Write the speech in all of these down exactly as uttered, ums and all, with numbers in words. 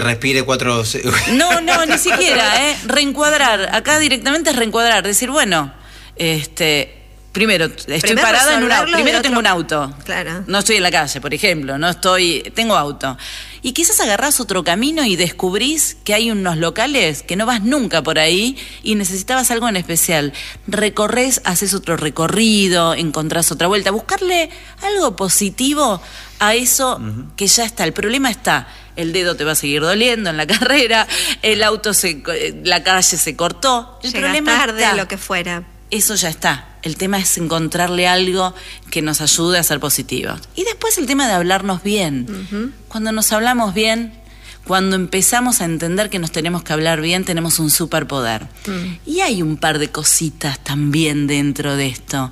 Respire cuatro... No, no, ni siquiera, ¿eh? Reencuadrar. Acá directamente es reencuadrar. Decir, bueno, este... Primero, estoy Primero parada en un auto. Primero otro... tengo un auto. Claro. No estoy en la calle, por ejemplo. No estoy... Tengo auto. Y quizás agarrás otro camino y descubrís que hay unos locales que no vas nunca por ahí y necesitabas algo en especial. Recorres, haces otro recorrido, encontrás otra vuelta. Buscarle algo positivo a eso uh-huh. que ya está. El problema está... El dedo te va a seguir doliendo en la carrera, el auto, se, la calle se cortó. El Llegas problema tarde, está. Lo que fuera. Eso ya está. El tema es encontrarle algo que nos ayude a ser positivos. Y después el tema de hablarnos bien. Uh-huh. Cuando nos hablamos bien, cuando empezamos a entender que nos tenemos que hablar bien, tenemos un superpoder. Uh-huh. Y hay un par de cositas también dentro de esto.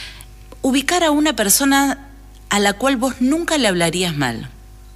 Ubicar a una persona a la cual vos nunca le hablarías mal.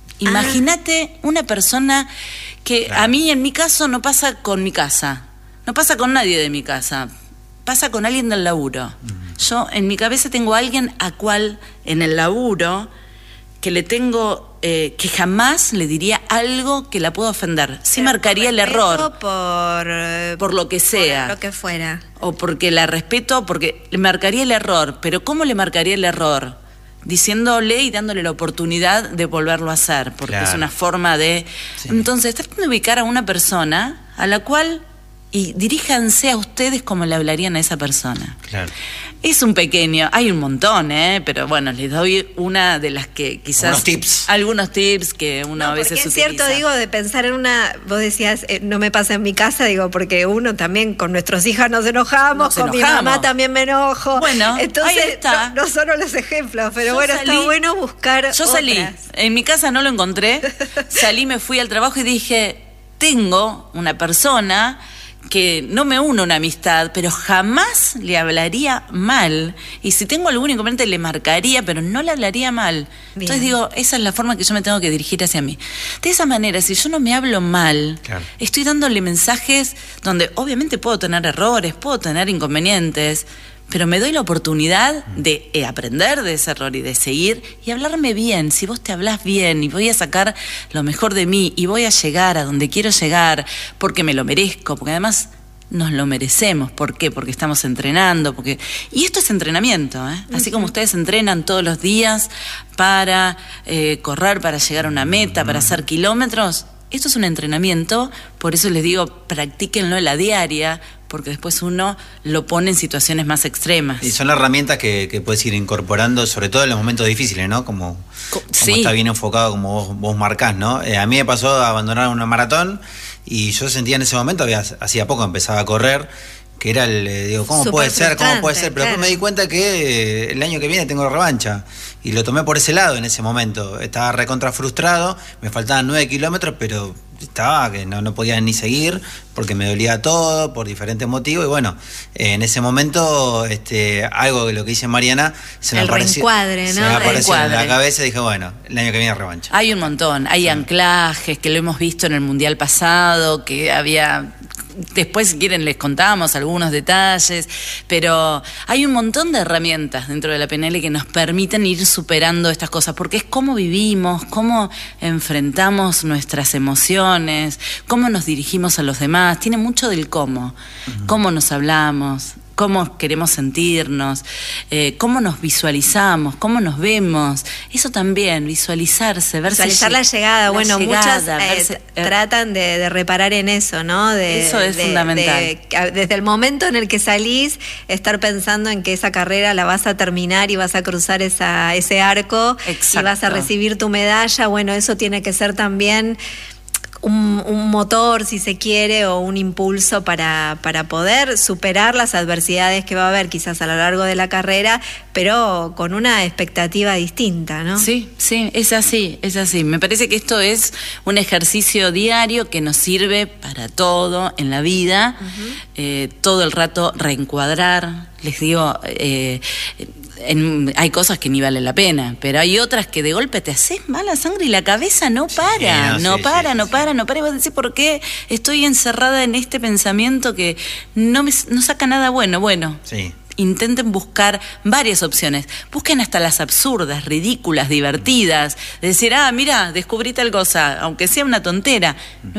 Imagínate ah. una persona que claro. a mí en mi caso no pasa con mi casa, no pasa con nadie de mi casa, pasa con alguien del laburo. Mm. Yo en mi cabeza tengo a alguien a cual en el laburo que le tengo, eh, que jamás le diría algo que la pueda ofender. Sí marcaría el error. Por, por lo que sea. Por lo que fuera. O porque la respeto, porque le marcaría el error. Pero ¿cómo le marcaría el error? Diciéndole y dándole la oportunidad de volverlo a hacer, porque claro. es una forma de... Sí. Entonces, traten de ubicar a una persona a la cual... Y diríjanse a ustedes como le hablarían a esa persona. Claro. Es un pequeño, hay un montón, ¿eh? Pero bueno, les doy una de las que quizás... Algunos tips. Algunos tips que uno no, a veces es utiliza. Es cierto, digo, de pensar en una... Vos decías, eh, no me pasa en mi casa, digo, porque uno también con nuestros hijos nos enojamos, nos con enojamos. Mi mamá también me enojo. Bueno, entonces, ahí está. No, no solo los ejemplos, pero yo bueno, salí, está bueno buscar Yo salí, otras. En mi casa no lo encontré, salí, me fui al trabajo y dije, tengo una persona... que no me uno a una amistad, pero jamás le hablaría mal. Y si tengo algún inconveniente le marcaría, pero no le hablaría mal. Bien. Entonces digo, esa es la forma que yo me tengo que dirigir hacia mí. De esa manera, si yo no me hablo mal, claro. estoy dándole mensajes donde obviamente puedo tener errores, puedo tener inconvenientes, pero me doy la oportunidad de eh, aprender de ese error y de seguir y hablarme bien. Si vos te hablás bien y voy a sacar lo mejor de mí y voy a llegar a donde quiero llegar porque me lo merezco, porque además nos lo merecemos. ¿Por qué? Porque estamos entrenando. Porque... Y esto es entrenamiento, ¿eh? Así uh-huh. como ustedes entrenan todos los días para eh, correr, para llegar a una meta, uh-huh. para hacer kilómetros, esto es un entrenamiento. Por eso les digo, practíquenlo en la diaria, porque después uno lo pone en situaciones más extremas. Y son herramientas que, que puedes ir incorporando, sobre todo en los momentos difíciles, ¿no? Como, Co- como sí. está bien enfocado, como vos, vos marcás, ¿no? Eh, a mí me pasó abandonar una maratón y yo sentía en ese momento, había, hacía poco empezaba a correr, que era el, eh, digo, ¿cómo Super puede ser? ¿Cómo puede ser? Pero claro. después me di cuenta que eh, el año que viene tengo la revancha. Y lo tomé por ese lado en ese momento. Estaba recontra frustrado, me faltaban nueve kilómetros, pero estaba que no, no podía ni seguir porque me dolía todo por diferentes motivos. Y bueno, eh, en ese momento, este, algo de lo que dice Mariana se me el apareció, reencuadre, ¿no? se me apareció reencuadre. en la cabeza y dije, bueno, el año que viene revancha. Hay un montón, hay sí. anclajes que lo hemos visto en el Mundial pasado, que había... Después, si quieren, les contamos algunos detalles, pero hay un montón de herramientas dentro de la P N L que nos permiten ir superando estas cosas, porque es cómo vivimos, cómo enfrentamos nuestras emociones, cómo nos dirigimos a los demás, tiene mucho del cómo, uh-huh. cómo nos hablamos, cómo queremos sentirnos, eh, cómo nos visualizamos, cómo nos vemos. Eso también, visualizarse, verse... Visualizar la llegada. La bueno, llegada, muchas eh, verse, eh, tratan de, de reparar en eso, ¿no? De, eso es de, fundamental. De, desde el momento en el que salís, estar pensando en que esa carrera la vas a terminar y vas a cruzar esa, ese arco. Exacto. Y vas a recibir tu medalla. Bueno, eso tiene que ser también... Un, un motor, si se quiere, o un impulso para, para poder superar las adversidades que va a haber quizás a lo largo de la carrera, pero con una expectativa distinta, ¿no? Sí, sí, es así, es así. Me parece que esto es un ejercicio diario que nos sirve para todo en la vida, uh-huh. eh, todo el rato reencuadrar, les digo... Eh, En, hay cosas que ni valen la pena, pero hay otras que de golpe te haces mala sangre y la cabeza no para, sí, no, no sí, para, sí, no sí. para, no para, y vos decís, ¿por qué estoy encerrada en este pensamiento que no me no saca nada bueno? Bueno, sí. intenten buscar varias opciones. Busquen hasta las absurdas, ridículas, divertidas. De decir, ah, mira, descubrí tal cosa, aunque sea una tontera.